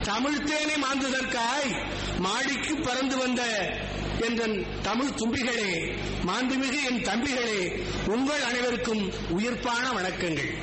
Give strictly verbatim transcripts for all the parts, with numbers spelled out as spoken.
தமிழ்த்தேனை மாந்துதற்காய் மாடிக்கு பறந்து வந்த என் தமிழ் தும்பிகளே, மாண்புமிகு என் தம்பிகளே, உங்கள் அனைவருக்கும் உயிர்ப்பான வணக்கங்கள்.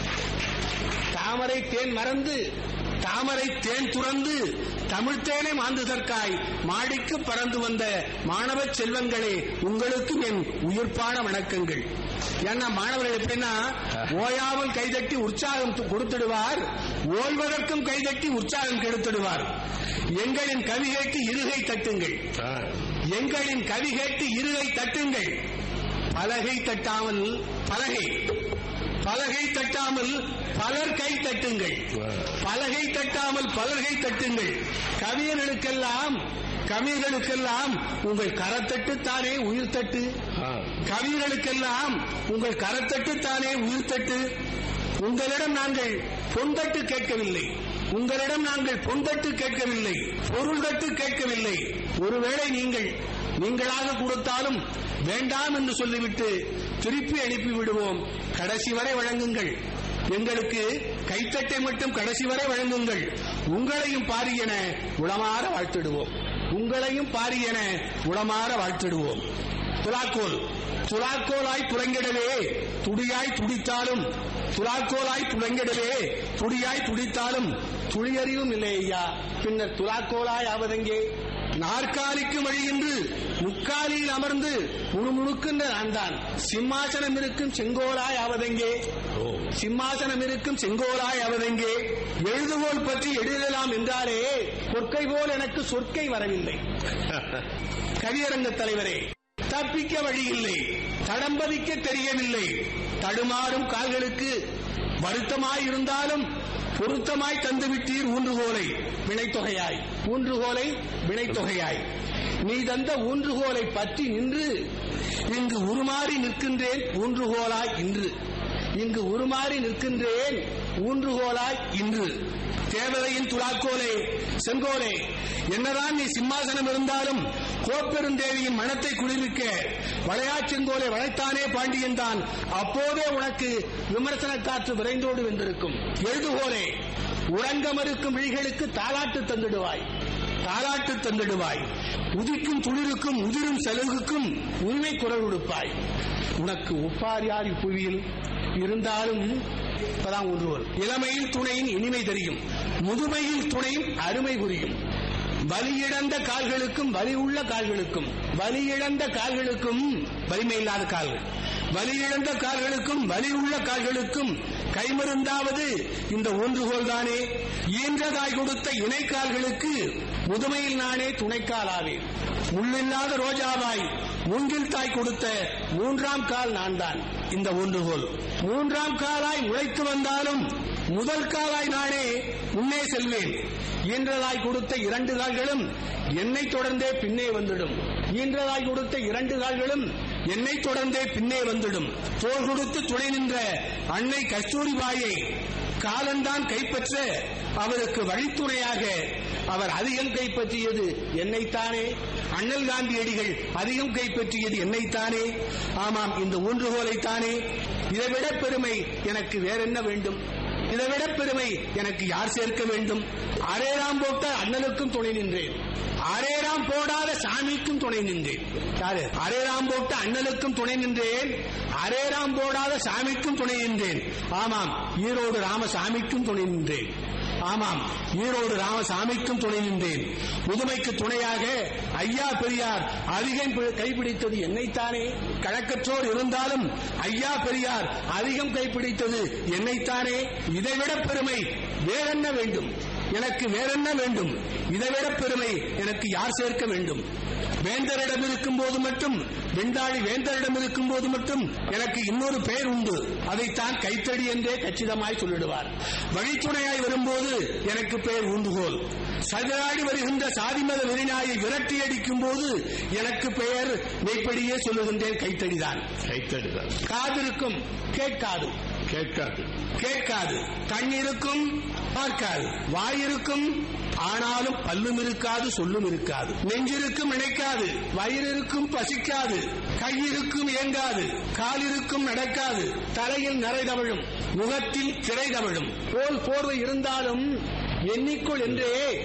தாமரை தேன் மறந்து தாமரை தேன் துறந்து தமிழ்த்தேனை மாந்துதற்காய் மாடிக்கு பறந்து வந்த மாணவ செல்வங்களே, உங்களுக்கும் என் உயிர்ப்பான வணக்கங்கள். ஏன்னா மாணவர்கள் எப்படின்னா ஓயாமல் கைதட்டி உற்சாகம் கொடுத்துடுவார், ஓய்வதற்கும் கைதட்டி உற்சாகம் கெடுத்துடுவார். எங்களின் கவி கேட்டு இருகை தட்டுங்கள், எங்களின் கவி கேட்டு இருகை தட்டுங்கள். பலகை தட்டாமல் பலகை பலகை தட்டாமல் பலர் கை தட்டுங்கள், பலகை தட்டாமல் பலர்கை தட்டுங்கள். கவியர்களுக்கெல்லாம் கவியர்களுக்கெல்லாம் உங்கள் கரத்தட்டு தானே உயிர் தட்டு, கவியர்களுக்கெல்லாம் உங்கள் கரத்தட்டு தானே உயிர் தட்டு. உங்களிடம் நாங்கள் பொந்தட்டு கேட்கவில்லை, உங்களிடம் நாங்கள் பொந்தட்டு கேட்கவில்லை, பொருள் தட்டு கேட்கவில்லை. ஒருவேளை நீங்கள் நீங்களாக கொடுத்தாலும் வேண்டாம் என்று சொல்லிவிட்டு திருப்பி அனுப்பி விடுவோம். கடைசி வரை வழங்குங்கள், எங்களுக்கு கைத்தட்டை மட்டும் கடைசி வரை வழங்குங்கள். உங்களையும் பாரியென உளமாற வாழ்த்திடுவோம், உங்களையும் பாரியென உளமாற வாழ்த்திடுவோம். துலாக்கோல் துலாக்கோலாய் புறங்கிடவே துடியாய் துடித்தாலும், துலாக்கோலாய் புறங்கிடவே துடியாய் துடித்தாலும் துளியறிவும் இல்லை ஐயா, பின்னர் துலாக்கோலாய் ஆவதெங்கே? நாற்காலிக்கு வழியின்று முக்காலியில் அமர்ந்து முணுமுணுக்கின்ற நான் தான். சிம்மாசனம் இருக்கும் செங்கோலாய் ஆவதெங்கே? சிம்மாசனம் இருக்கும் செங்கோலாய் ஆவதெங்கே? எழுதுகோல் பற்றி எழுதலாம் என்றாலே பொற்கை போல் எனக்கு சொற்கை வரவில்லை. கவியரங்க தலைவரே, தப்பிக்க வழியில்லை, தடம்பதிக்க தெரியவில்லை. தடுமாறும் கால்களுக்கு வருத்தமாயிருந்தாலும் பொருத்தமாய் தந்துவிட்டீர் ஊன்றுகோலை வினைத்தொகையாய், ஊன்றுகோலை வினைத்தொகையாய். நீ தந்த ஊன்றுகோலை பற்றி நின்று இங்கு உருமாறி நிற்கின்றேன் ஊன்றுகோலாய் இன்று, இங்கு உருமாறி நிற்கின்றேன் ஊன்றுகோலாய் இன்று. தேவதையின் துலாக்கோலே செங்கோலே, என்னதான் நீ சிம்மாசனம் இருந்தாலும் கோப்பெருந்தேவியின் மனத்தை குளிர்விக்க வளையாச்செங்கோலை வளைத்தானே பாண்டியன் தான். அப்போதே உனக்கு விமர்சன காற்று விரைந்தோடு வென்றிருக்கும். எழுதுகோலே, உறங்க மறுக்கும் விழிகளுக்கு தாலாட்டு தந்திடுவாய், தாலாட்டு தந்திடுவாய். உதிக்கும் துளிருக்கும் உதிரும் செலவுக்கும் உரிமை குரல் கொடுப்பாய். உனக்கு ஒப்பார் யார் இப்புவியில் இருந்தாலும் இப்பதான் ஒன்றுவர். இளமையில் துணையின் இனிமை தெரியும், முதுமையில் துணையும் அருமை புரியும். வலியிழந்த கால்களுக்கும் வலி உள்ள கால்களுக்கும், வலியிழந்த கால்களுக்கும் வலிமை இல்லாத கால்கள், வலியிழந்த கால்களுக்கும் வலி உள்ள கால்களுக்கும் கைமருந்தாவது இந்த ஒன்றுகோல் தானே. ஈன்றதாய் கொடுத்த இணை கால்களுக்கு முதுமையில் நானே துணைக்காலாவேன். முள்ளில்லாத ரோஜாவாய் மூங்கில் தாய் கொடுத்த மூன்றாம் கால் நான் தான் இந்த ஒன்றுகோல். மூன்றாம் காலாய் முளைத்து வந்தாலும் முதல் காலாய் நானே முன்னே செல்வேன். ஈன்றதாய் கொடுத்த இரண்டு கால்களும் என்னை தொடர்ந்தே பின்னே வந்துடும், ஈன்றதாய் கொடுத்த இரண்டு கால்களும் என்னை தொடர்ந்தே பின்னே வந்துடும். தோள் கொடுத்து துணை நின்ற அன்னை கஸ்தூரிபாயை காலந்தான் கைப்பற்ற அவருக்கு வழித்துணையாக அவர் அதிகம் கைப்பற்றியது என்னைத்தானே. அண்ணல் காந்தியடிகள் அதிகம் கைப்பற்றியது என்னைத்தானே. ஆமாம், இந்த ஊன்றுகோலைத்தானே. இதைவிட பெருமை எனக்கு வேறென்ன வேண்டும்? இதைவிட பெருமை எனக்கு யார் சேர்க்க வேண்டும்? அரேராம் போட்ட அண்ணனுக்கும் துணை நின்றேன், அரேராம் போடாத சாமிக்கும் துணை நின்றேன். யாரு? அரேராம் போட்ட அண்ணனுக்கும் துணை நின்றேன், அரேராம் போடாத சாமிக்கும் துணை நின்றேன். ஆமாம், ஈரோடு ராமசாமிக்கும் துணை நின்றேன். ஆமாம், ஈரோடு ராமசாமிக்கும் துணை நின்றேன். முதுமைக்கு துணையாக ஐயா பெரியார் அதிகம் கைப்பிடித்தது என்னைத்தானே. கழக்கற்றோர் இருந்தாலும் ஐயா பெரியார் அதிகம் கைப்பிடித்தது என்னைத்தானே. இதைவிட பெருமை வேறென்ன வேண்டும்? எனக்கு வேறென்ன வேண்டும்? இதைவிட பெருமை எனக்கு யார் சேர்க்க வேண்டும்? வேந்தரிடம் இருக்கும் போது மட்டும், வெண்டாளி வேந்தரிடம் இருக்கும் போது மட்டும் எனக்கு இன்னொரு பெயர் உண்டு, அதைத்தான் கைத்தடி என்றே கச்சிதமாய் சொல்லிடுவார். வழித்துணையாய் வரும்போது எனக்கு பெயர் ஊன்றுகோல். சதிராடி வருகின்ற சாதிமத வெறிநாயை விரட்டி அடிக்கும் போது எனக்கு பெயர் மெய்ப்படியே சொல்லுகின்றேன், கைத்தடிதான். கைத்தடிதான். காதிருக்கும் கேட்காது, கேட்காது கேட்காது. கண் இருக்கும் பார்க்காது, வாயிருக்கும் ஆனாலும் பல்லும் இருக்காது, சொல்லும் இருக்காது. நெஞ்சிருக்கும் நினைக்காது, வயிறிருக்கும் பசிக்காது, கையிருக்கும் இயங்காது, காலிருக்கும் நடக்காது, தலையில் நரை தவழும், முகத்தில் திரை தவழும். போல் போர்வை இருந்தாலும் எண்ணிக்கொள் என்றே